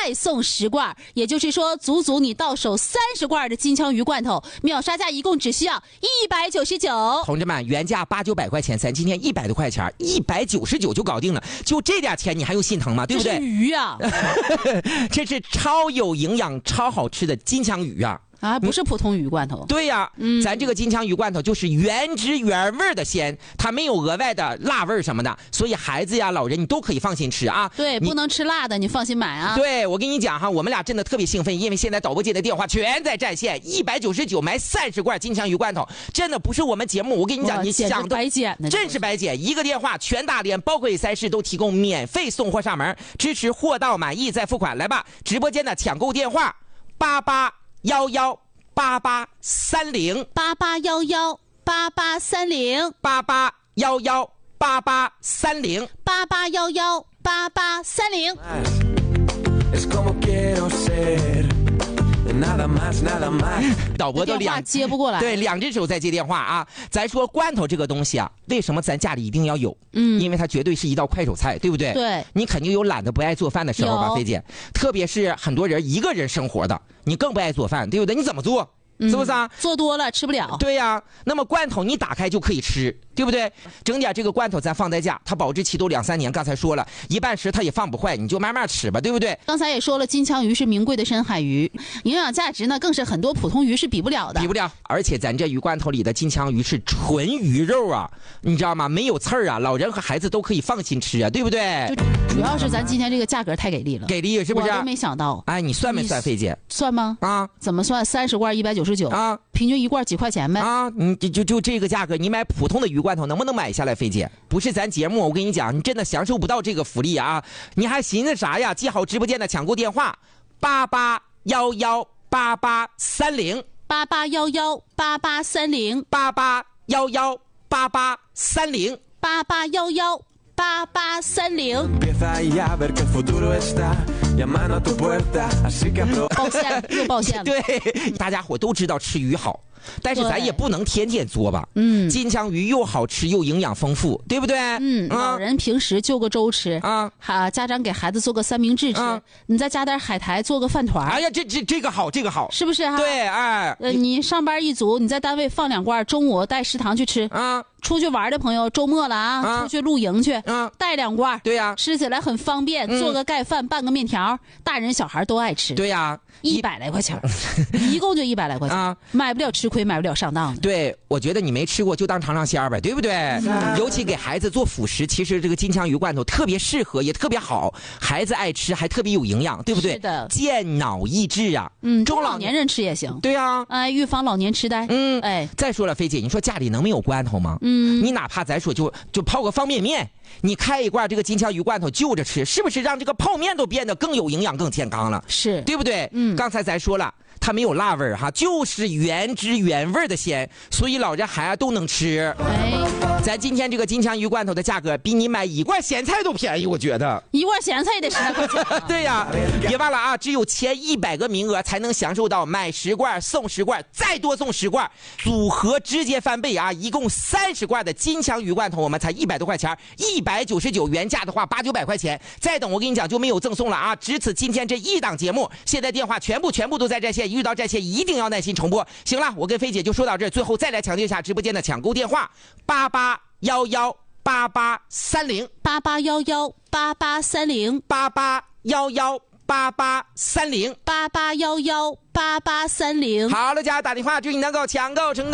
再送10罐，也就是说足足你到手30罐的金枪鱼罐头，秒杀价一共只需要199。 同志们，原价800-900块钱，咱今天100多块钱，199就搞定了，就这点钱你还用心疼吗？对不对？ 这是鱼啊， 这是超有营养、超好吃的金枪鱼啊！ 啊，不是普通鱼罐头。 对呀，咱这个金枪鱼罐头就是原汁原味的鲜，它没有额外的辣味什么的，所以孩子呀、老人你都可以放心吃啊。 对，不能吃辣的，你放心买啊。 对，我跟你讲哈，我们俩真的特别兴奋，因为现在导播间的电话全在占线，199买30罐金枪鱼罐头，真的不是我们节目，我跟你讲，你想的白捡的， 真是白捡。一个电话全大连，包括赛事都提供免费送货上门，支持货到满意再付款。来吧，直播间的抢购电话88118830 88118830 88118830 88118830。 导播都电话接不过来， 对，2只手在接电话啊。咱说罐头这个东西啊，为什么咱家里一定要有？因为它绝对是一道快手菜，对不对？ 对， 你肯定有懒得不爱做饭的时候吧，菲姐？特别是很多人一个人生活的，你更不爱做饭，对不对？你怎么做？是不是啊？ 做多了吃不了。 对呀，那么罐头你打开就可以吃，对不对？整点这个罐头咱放在家，它保质期都2-3年。刚才说了，一半时它也放不坏，你就慢慢吃吧，对不对？ 刚才也说了，金枪鱼是名贵的深海鱼，营养价值呢更是很多普通鱼是比不了的。 比不了，而且咱这鱼罐头里的金枪鱼是纯鱼肉啊，你知道吗？没有刺儿啊，老人和孩子都可以放心吃啊，对不对？ 主要是咱今天这个价格太给力了， 给力是不是？ 我都没想到。 哎，你算没算，菲姐？ 算吗？ 啊？ 怎么算？30罐199 啊？ 平均1罐几块钱呗？ 啊，你就这个价格，你买普通的鱼罐头能不能买下来？菲姐，不是咱节目，我跟你讲，你真的享受不到这个福利啊！你还寻思啥呀？记好直播间的抢购电话：88118830 88118830 88118830 88118830。抱歉，又抱歉了。 对，大家伙都知道吃鱼好，但是咱也不能天天做吧。金枪鱼又好吃又营养丰富，对不对？ 老人平时就个粥吃啊，家长给孩子做个三明治吃，你再加点海苔做个饭团。 哎呀，这个好，这个好， 是不是哈？ 对，哎， 你上班一族，你在单位放2罐，中午带食堂去吃啊。出去玩的朋友，周末了啊，出去露营去，带2罐， 对呀， 吃起来很方便，做个盖饭，拌个面条，大人小孩都爱吃。 对呀 ，100来块钱，一共就100来块钱啊，买不了吃亏，买不了上当。 对，我觉得你没吃过就当尝尝鲜儿呗，对不对？尤其给孩子做辅食，其实这个金枪鱼罐头特别适合，也特别好，孩子爱吃，还特别有营养，对不对？ 是的， 健脑益智啊。 中老年人吃也行。 对呀， 哎，预防老年痴呆。哎， 再说了，菲姐，你说家里能没有罐头吗？你哪怕咱说就泡个方便面，你开一罐这个金枪鱼罐头就着吃，是不是让这个泡面都变得更有营养、更健康了？ 是， 对不对？刚才咱说了，它没有辣味儿哈，就是原汁原味的鲜，所以老人孩子都能吃。 哎， 咱今天这个金枪鱼罐头的价格比你买1罐咸菜都便宜，我觉得 1罐咸菜也得10来块钱。 对呀，别忘了啊，只有前100个名额才能享受到买10罐送10罐，再多送10罐，组合直接翻倍啊！一共30罐的金枪鱼罐头，我们才100多块钱，199，原价的话800-900块钱。再等我跟你讲就没有赠送了啊！只此今天这一档节目，现在电话全部都在占线，遇到占线一定要耐心重播。行了，我跟菲姐就说到这儿，最后再来强调一下直播间的抢购电话：88118830 88118830 88118830 88118830。 好了，家打电话，祝你能够抢购成功。